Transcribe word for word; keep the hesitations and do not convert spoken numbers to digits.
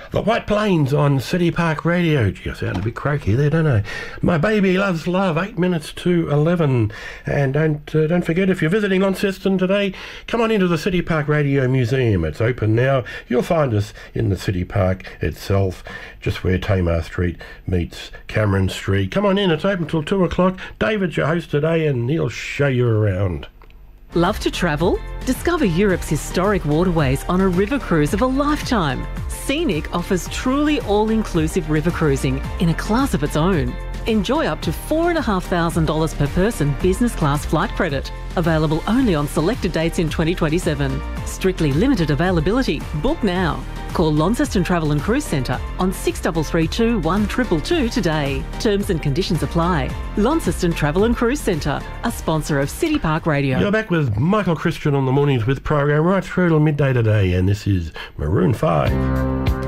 The White Plains on City Park Radio. Gee, I sound a bit croaky there, don't I? My Baby Loves Love, eight minutes to eleven. And don't uh, don't forget, if you're visiting Launceston today, come on into the City Park Radio Museum. It's open now. You'll find us in the City Park itself, just where Tamar Street meets Cameron Street. Come on in, it's open till two o'clock. David's your host today and he'll show you around. Love to travel? Discover Europe's historic waterways on a river cruise of a lifetime. Scenic offers truly all-inclusive river cruising in a class of its own. Enjoy up to four thousand five hundred dollars per person business class flight credit. Available only on selected dates in twenty twenty-seven. Strictly limited availability. Book now. Call Launceston Travel and Cruise Centre on six three three two, one two two two today. Terms and conditions apply. Launceston Travel and Cruise Centre, a sponsor of City Park Radio. You're back with Michael Christian on the Mornings With program right through till midday today, and this is Maroon five.